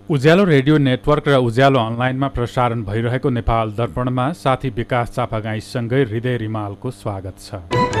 उज्यालो radio network र उज्यालो अनलाइनमा प्रसारण भइरहेको नेपाल दर्पणमा साथी विकास चापागाईसँगै हृदय रिमालको स्वागत छ।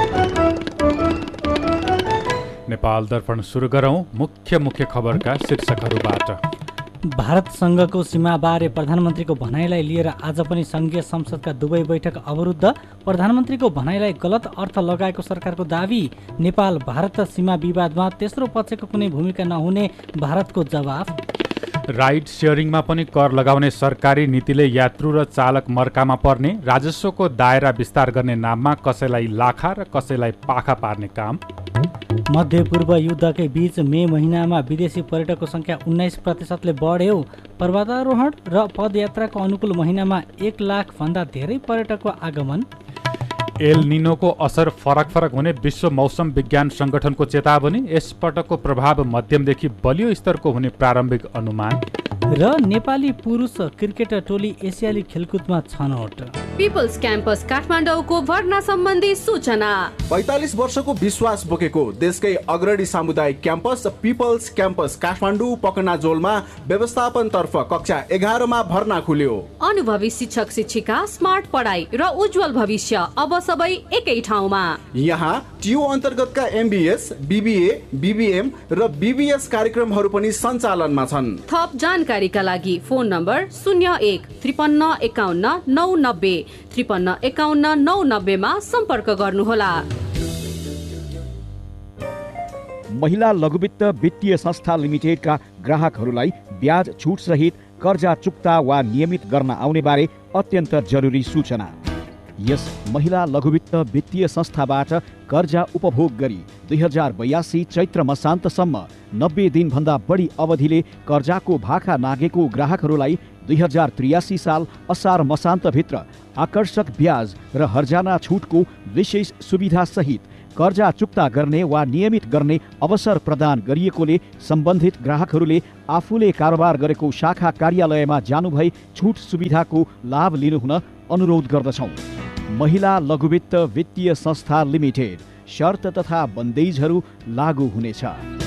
नेपाल दर्पण सुरु गरौँ मुख्य खबरका शीर्षकहरूबाट। भारतसँगको सीमाबारे प्रधानमन्त्रीको भनाइलाई लिएर आज पनि संघीय संसदका दुवै बैठक अवरुद्ध। प्रधानमन्त्रीको भनाइलाई गलत अर्थ लगाएको सरकारको दावी। नेपाल भारत सीमा विवादमा तेस्रो पक्षको कुनै भूमिका नहुने भारतको जवाफ। राइड सेयरिङमा पनि कर लगाउने सरकारी नीतिले यात्रु र चालक मर्कामा पर्ने, राजस्वको दायरा विस्तार गर्ने नाममा कसैलाई लाखा र कसैलाई पाखा पार्ने काम। मध्यपूर्व युद्धकै बीच मे महिनामा विदेशी पर्यटकको सङ्ख्या 19%ले बढ्यो। पर्वतारोहण र पदयात्राको अनुकूल महिनामा 1 लाखभन्दा धेरै पर्यटकको आगमन। एल निनोको असर फरक हुने विश्व मौसम विज्ञान सङ्गठनको चेतावनी। यसपटकको प्रभाव मध्यमदेखि बलियो स्तरको हुने प्रारम्भिक अनुमान। र नेपाली पुरुष क्रिकेट टोली एसियाली खेलकुदमा छनौट। पिपल्स क्याम्पस काठमाडौँको भर्ना सम्बन्धी सूचना। 45 वर्षको विश्वास बोकेको देशकै अग्रणी सामुदायिक क्याम्पस पिपल्स क्याम्पस काठमाडौँ पकनाजोलमा व्यवस्थापन तर्फ कक्षा 11 मा भर्ना खुल्यो। अनुभवी शिक्षक शिक्षिका, स्मार्ट पढाइ र उज्जवल भविष्य अब सबै एकै ठाउँमा। यहाँ टियु अन्तर्गतका MBS, BBA, BBM र BBS कार्यक्रमहरू पनि सञ्चालनमा छन्। थप जानकारीका लागि फोन नम्बर 01 53 51 990 53 51 990 मा सम्पर्क गर्नुहोला। महिला लघुवित्त वित्तीय संस्था लिमिटेडका ग्राहकहरूलाई ब्याज छुट सहित कर्जा चुक्ता वा नियमित गर्न आउने बारे अत्यन्त जरुरी सूचना। यस महिला लघुवित्त वित्तीय संस्थाबाट कर्जा उपभोग गरी 2082 चैत्र मसान्तसम्म 90 दिनभन्दा बढी अवधिले कर्जाको भाका नागेको ग्राहकहरूलाई 2083 साल असार मसान्तभित्र आकर्षक ब्याज र हर्जाना छुटको विशेष सुविधा सहित कर्जा चुक्ता गर्ने वा नियमित गर्ने अवसर प्रदान गरिएकोले सम्बन्धित ग्राहकहरूले आफूले कारोबार गरेको शाखा कार्यालयमा जानुभई छुट सुविधाको लाभ लिनुहुन अनुरोध गर्दछौँ। महिला लघुवित्त वित्तीय संस्था लिमिटेड। शर्त तथा बन्देजहरू लागू हुनेछ।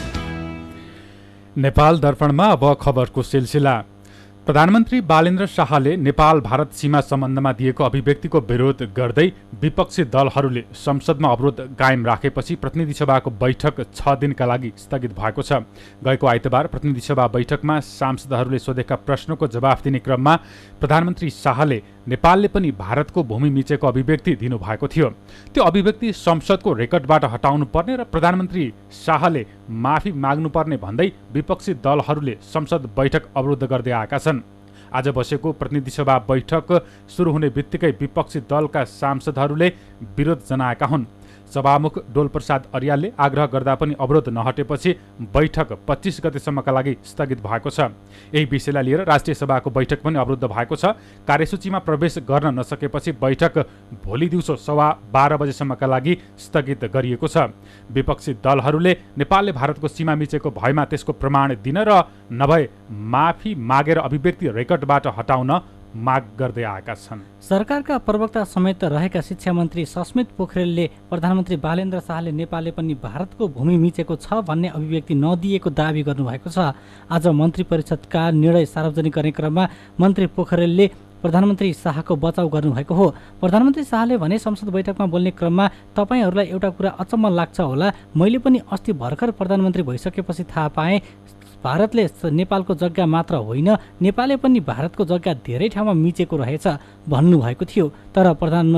नेपाल दर्पणमा अब खबरको सिलसिला। प्रधानमन्त्री बालेन्द्र शाहले नेपाल भारत सीमा सम्बन्धमा दिएको अभिव्यक्तिको विरोध गर्दै विपक्षी दलहरूले संसदमा अवरोध कायम राखेपछि प्रतिनिधि सभाको बैठक 6 दिनका लागि स्थगित भएको छ। गएको आइतबार प्रतिनिधि सभा बैठकमा सांसदहरूले सोधेका प्रश्नको जवाफ दिने क्रममा प्रधानमन्त्री शाहले नेपालले पनि भारतको भूमि मिचेको अभिव्यक्ति दिनुभएको थियो। त्यो अभिव्यक्ति संसदको रेकर्डबाट हटाउनु पर्ने र प्रधानमन्त्री शाहले माफी माग्नुपर्ने भन्दै विपक्षी दलहरूले संसद बैठक अवरुद्ध गर्दै आएका छन्। आज बसेको प्रतिनिधि सभा बैठक सुरु हुने बित्तिकै विपक्षी दलका सांसदहरूले विरोध जनाएका हुन्। सभामुख डोलप्रसाद अर्यालले आग्रह गर्दा पनि अवरोध नहटेपछि बैठक 25 गतेसम्मका लागि स्थगित भएको छ। यही विषयलाई लिएर राष्ट्रिय सभाको बैठक पनि अवरुद्ध भएको छ। कार्यसूचीमा प्रवेश गर्न नसकेपछि बैठक भोलि दिउँसो 12:15 बजेसम्मका लागि स्थगित गरिएको छ। विपक्षी दलहरूले नेपालले भारतको सीमा मिचेको भएमा त्यसको प्रमाण दिन र नभए माफी मागेर अभिव्यक्ति रेकर्डबाट हटाउन माग गर्दै आएका छन्। सरकारका प्रवक्ता समेत रहेका शिक्षा मन्त्री सस्मित पोखरेलले प्रधानमन्त्री बालेन्द्र शाहले नेपालले पनि भारतको भूमि मिचेको छ भन्ने अभिव्यक्ति नदिएको दावी गर्नुभएको छ। आज मन्त्री परिषदका निर्णय सार्वजनिक गर्ने क्रममा मन्त्री पोखरेलले प्रधानमन्त्री शाहको बचाउ गर्नुभएको हो। प्रधानमन्त्री शाहले भने संसद बैठकमा बोल्ने क्रममा तपाईहरूलाई एउटा कुरा अचम्म लाग्छ होला, मैले पनि अस्ति भर्खर प्रधानमन्त्री भइसकेपछि थाहा पाएँ भारतले नेपालको जग्गा मात्र होइन नेपालले पनि भारतको जग्गा धेरै ठाउँमा मिचेको रहेछ भन्नुभएको थियो। तर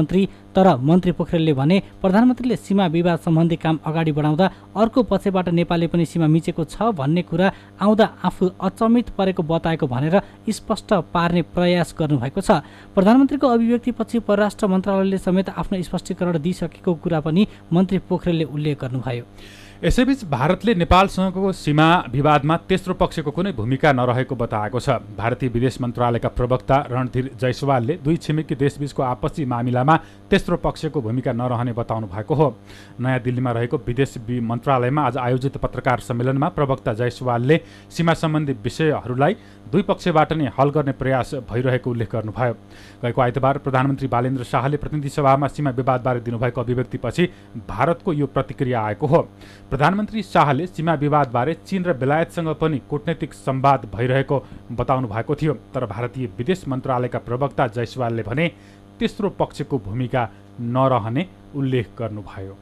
मन्त्री पोखरेलले भने प्रधानमन्त्रीले सीमा विवाद सम्बन्धी काम अगाडि बढाउँदा अर्को पक्षबाट नेपालले पनि सीमा मिचेको छ भन्ने कुरा आउँदा आफू अचम्मित परेको बताएको भनेर स्पष्ट पार्ने प्रयास गर्नुभएको छ। प्रधानमन्त्रीको अभिव्यक्तिपछि परराष्ट्र मन्त्रालयले समेत आफ्नो स्पष्टीकरण दिइसकेको कुरा पनि मन्त्री पोखरेलले उल्लेख गर्नुभयो। यसैबीच भारतले नेपालसँगको सीमा विवादमा तेस्रो पक्षको कुनै भूमिका नरहेको बताएको छ। भारतीय विदेश मन्त्रालयका प्रवक्ता रणधीर जयसवालले दुई छिमेकी देशबीचको आपसी मामिलामा तेस्रो पक्षको भूमिका नरहने बताउनु भएको हो। नयाँ दिल्लीमा रहेको विदेश मन्त्रालयमा आज आयोजित पत्रकार सम्मेलनमा प्रवक्ता जयसवालले सीमा सम्बन्धी विषयहरूलाई दुई पक्षबाट नै हल गर्ने प्रयास भइरहेको उल्लेख गर्नुभयो। गएको आइतबार प्रधानमन्त्री बालेन्द्र शाहले प्रतिनिधि सभामा सीमा विवादबारे दिनुभएको अभिव्यक्तिपछि भारतको यो प्रतिक्रिया आएको हो। प्रधानमन्त्री शाहले सीमा विवादबारे चीन र बेलायतसँग पनि कूटनैतिक संवाद भइरहेको बताउनु भएको थियो। तर भारतीय विदेश मन्त्रालयका प्रवक्ता जयसवालले भने तेस्रो पक्षको भूमिका नरहने उल्लेख गर्नुभयो।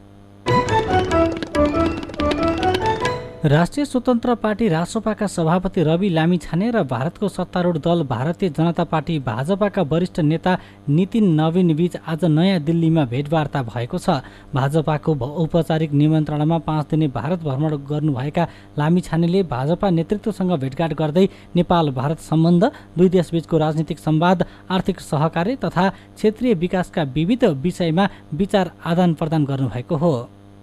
राष्ट्रिय स्वतन्त्र पार्टी रासोपाका सभापति रवि लामिछाने र भारतको सत्तारूढ दल भारतीय जनता पार्टी भाजपाका वरिष्ठ नेता नितिन नवीन बीच आज नयाँ दिल्लीमा भेटवार्ता भएको छ। भाजपाको औपचारिक निमन्त्रणामा 5 दिने भारत भ्रमण गर्नुभएका लामिछानेले भाजपा नेतृत्वसँग भेटघाट गर्दै नेपाल भारत सम्बन्ध, दुई देशबीचको राजनीतिक संवाद, आर्थिक सहकार्य तथा क्षेत्रीय विकासका विविध विषयमा विचार आदान प्रदान गर्नुभएको हो।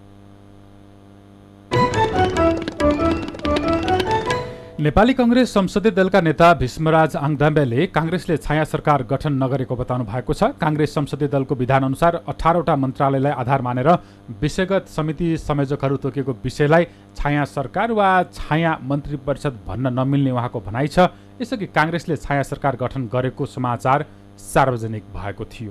नेपाली कांग्रेस संसदीय दलका नेता भीष्मराज आङदाम्बेले कांग्रेसले छाया सरकार गठन नगरेको बताउनु भएको छ। कांग्रेस संसदीय दलको विधान अनुसार 18वटा मन्त्रालयलाई आधार मानेर विषयगत समिति संयोजकहरू तोकेको विषयलाई छाया सरकार वा छाया मन्त्री परिषद भन्न नमिल्ने उहाँको भनाइ छ। यसअघि कांग्रेसले छाया सरकार गठन गरेको समाचार सार्वजनिक भएको थियो।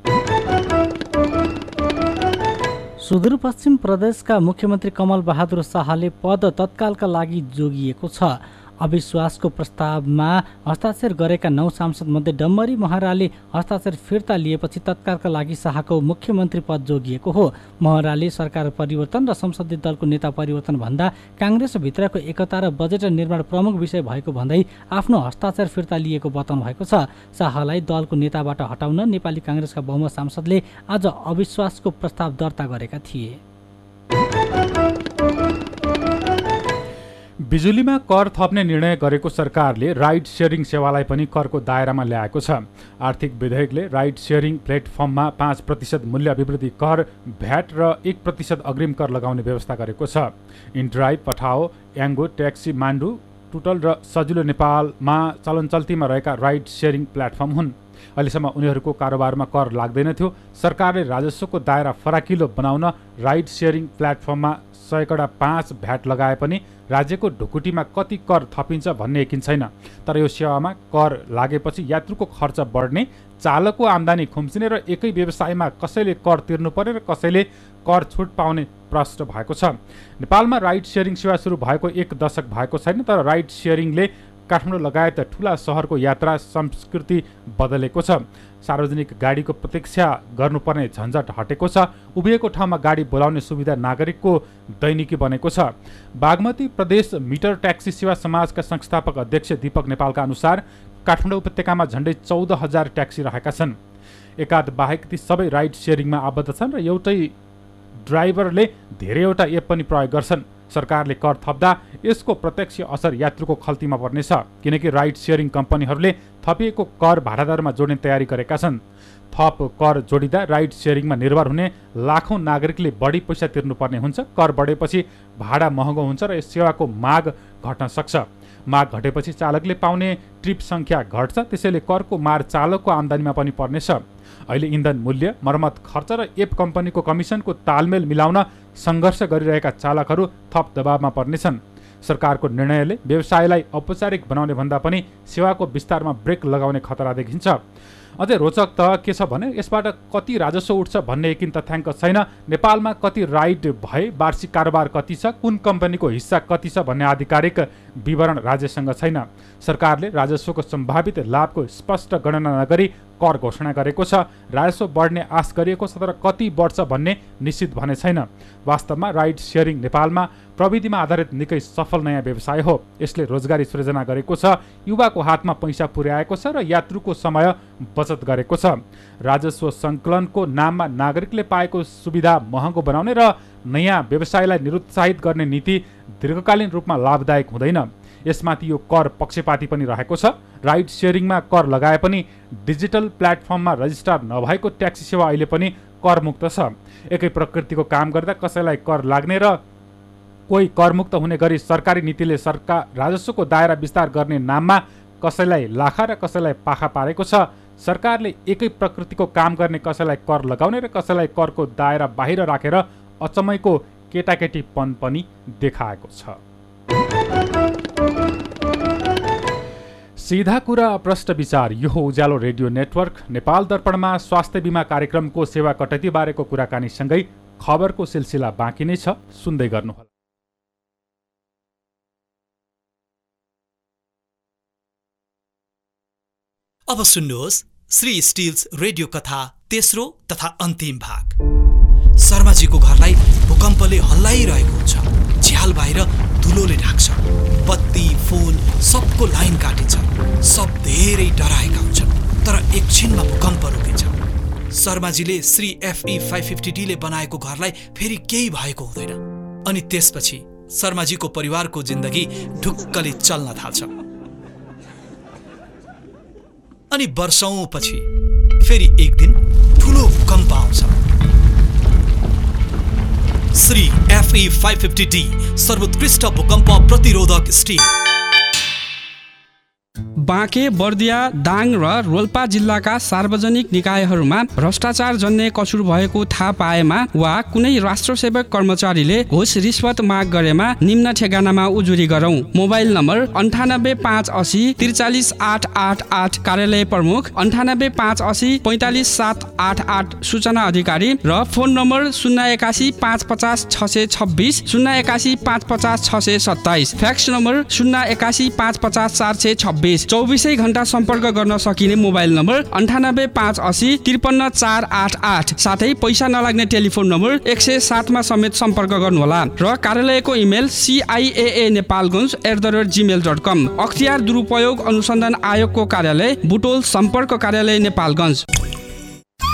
सुदूरपश्चिम प्रदेशका मुख्यमन्त्री कमल बहादुर शाहले पद तत्कालका लागि जोगिएको छ। अविश्वासको प्रस्तावमा हस्ताक्षर गरेका 9 सांसदमध्ये डम्बरी महराले हस्ताक्षर फिर्ता लिएपछि तत्कालका लागि शाहको मुख्यमन्त्री पद जोगिएको हो। महराले सरकार परिवर्तन र संसदीय दलको नेता परिवर्तन भन्दा काङ्ग्रेसभित्रको एकता र बजेट निर्माण प्रमुख विषय भएको भन्दै आफ्नो हस्ताक्षर फिर्ता लिएको बताउनु भएको छ। शाहलाई दलको नेताबाट हटाउन नेपाली काङ्ग्रेसका बहुमत सांसदले आज अविश्वासको प्रस्ताव दर्ता गरेका थिए। बिजुलीमा कर थप्ने निर्णय गरेको सरकारले राइड सेयरिङ सेवालाई पनि करको दायरामा ल्याएको छ। आर्थिक विधेयकले राइड सेयरिङ प्लेटफर्ममा 5% मूल्य अभिवृद्धि कर, भ्याट र 1% अग्रिम कर लगाउने व्यवस्था गरेको छ। इनड्राइभ, पठाओ, याङ्गो, ट्याक्सी, मान्डु, टुटल र सजिलो नेपालमा चलनचल्तीमा रहेका राइड सेयरिङ प्लेटफर्म हुन्। अहिलेसम्म उनीहरूको कारोबारमा कर लाग्दैनथ्यो। सरकारले राजस्वको दायरा फराकिलो बनाउन राइड सेयरिङ प्लेटफर्ममा 100% भ्याट लगाए पनि राज्यको ढुकुटीमा कति कर थपिन्छ भन्ने यकिन छैन। तर यो सेवामा कर लागेपछि यात्रुको खर्च बढ्ने, चालकको आम्दानी खुम्चिने र एकै व्यवसायमा कसैले कर तिर्नुपर्ने र कसैले कर छुट पाउने प्रश्न भएको छ। नेपालमा राइड सेयरिङ सेवा सुरु भएको 1 दशक भएको छैन। तर राइड सेयरिङले काठमाडौँ लगायत ठुला सहरको यात्रा संस्कृति बदलेको छ। सार्वजनिक गाडीको प्रतीक्षा गर्नुपर्ने झन्झट हटेको छ। उभिएको ठाउँमा गाडी बोलाउने सुविधा नागरिकको दैनिकी बनेको छ। बागमती प्रदेश मिटर ट्याक्सी सेवा समाजका संस्थापक अध्यक्ष दीपक नेपालका अनुसार काठमाडौँ उपत्यकामा झन्डै 14,000 ट्याक्सी रहेका छन्। एकाध बाहेक ती सबै राइड सेयरिङमा आबद्ध छन् र एउटै ड्राइभरले धेरैवटा एप पनि प्रयोग गर्छन्। सरकारले कर थप्दा यसको प्रत्यक्ष असर यात्रुको खल्तीमा पर्नेछ, किनकि राइड सेयरिङ कम्पनीहरूले थपिएको कर भाडादरमा जोड्ने तयारी गरेका छन्। थप कर जोडिँदा राइड सेयरिङमा निर्भर हुने लाखौँ नागरिकले बढी पैसा तिर्नुपर्ने हुन्छ। कर बढेपछि भाडा महँगो हुन्छ र यस सेवाको माग घट्न सक्छ। माग घटेपछि चालकले पाउने ट्रिप सङ्ख्या घट्छ, त्यसैले करको मार चालकको आम्दानीमा पनि पर्नेछ। अहिले इन्धन मूल्य, मर्मत खर्च र एप कम्पनीको कमिसनको तालमेल मिलाउन सङ्घर्ष गरिरहेका चालकहरू थप दबावमा पर्नेछन्। सरकारको निर्णयले व्यवसायलाई औपचारिक बनाउने भन्दा पनि सेवाको विस्तारमा ब्रेक लगाउने खतरा देखिन्छ। अझै रोचक त के छ भने यसबाट कति राजस्व उठ्छ भन्ने यकिन तथ्याङ्क छैन। नेपालमा कति राइड भए, वार्षिक कारोबार कति छ, कुन कम्पनीको हिस्सा कति छ भन्ने आधिकारिक विवरण राज्यसँग छैन। सरकारले राजस्वको सम्भावित लाभको स्पष्ट गणना नगरी कर घोषणा गरेको छ। राजस्व बढ्ने आश गरिएको छ, तर कति बढ्छ भन्ने निश्चित भने छैन। वास्तवमा राइड सेयरिङ नेपालमा प्रविधिमा आधारित निकै सफल नयाँ व्यवसाय हो। यसले रोजगारी सृजना गरेको छ, युवाको हातमा पैसा पुर्याएको छ र यात्रुको समय बचत गरेको छ। राजस्व सङ्कलनको नाममा नागरिकले पाएको सुविधा महँगो बनाउने र नयाँ व्यवसायलाई निरुत्साहित गर्ने नीति दीर्घकालीन रूपमा लाभदायक हुँदैन। यसमाथि यो कर पक्षपाती पनि रहेको छ। राइड सेयरिङमा कर लगाए पनि डिजिटल प्लेटफर्ममा रजिस्टर नभएको ट्याक्सी सेवा अहिले पनि करमुक्त छ। एकै प्रकृतिको काम गर्दा कसैलाई कर लाग्ने र कोही करमुक्त हुने गरी सरकारी नीतिले सरकार राजस्वको दायरा विस्तार गर्ने नाममा कसैलाई लाखा र कसैलाई पाखा पारेको छ। सरकारले एकै प्रकृतिको काम गर्ने कसैलाई कर लगाउने र कसैलाई करको दायरा बाहिर राखेर अचम्मैको केटाकेटीपन पनि देखाएको छ। सीधा कुरा प्रश्न विचार, यो हो उज्यालो रेडियो नेटवर्क। नेपाल दर्पणमा स्वास्थ्य बिमा कार्यक्रमको सेवा कटौती बारेको कुराकानीसँगै खबरको सिलसिला बाँकी नै छ, सुन्दै गर्नुहोला। अब सुन्नुहोस् श्री स्टिल्स रेडियो कथा तेस्रो तथा अन्तिम भाग। शर्माजीको घरलाई भूकम्पले हल्लाइरहेको हुन्छ। झ्याल बाहिर धुलोले ढाक्छ। बत्ती फोन सबको लाइन काटिन्छ। सब धेरै डराएका हुन्छन्। तर एकछिनमा भूकम्प रोकिन्छ। शर्माजीले श्री FE 550D ले बनाएको घरलाई फेरि केही भएको हुँदैन। अनि त्यसपछि शर्माजीको परिवारको जिन्दगी ढुक्कले चल्न थाल्छ। अनि वर्षौंपछि फेरि एक दिन ठुलो भूकम्प आउँछ। श्री FE 550D सर्वोत्कृष्ट भूकम्प प्रतिरोधक स्टिल। बाँके, बर्दिया, दाङ र रोल्पा जिल्लाका सार्वजनिक निकायहरूमा भ्रष्टाचार जन्य कसुर भएको थाहा पाएमा वा कुनै राष्ट्रसेवक कर्मचारीले घुस रिश्वत माग गरेमा निम्न ठेगानामा उजुरी गरौं। मोबाइल नम्बर 98580 43888 कार्यालय प्रमुख, 98580 45788 सूचना अधिकारी र फोन नम्बर 081 550 626 081 550 627, फ्याक्स नम्बर 081 550 426। 24 घण्टा सम्पर्क गर्न सकिने मोबाइल नम्बर 98580 53488, साथै पैसा नलाग्ने टेलिफोन नम्बर 107 मा समेत सम्पर्क गर्नुहोला र कार्यालयको इमेल ciaanepalganj@gmail.com। अख्तियार दुरुपयोग अनुसन्धान आयोगको कार्यालय, बुटोल सम्पर्क कार्यालय, नेपालगञ्ज।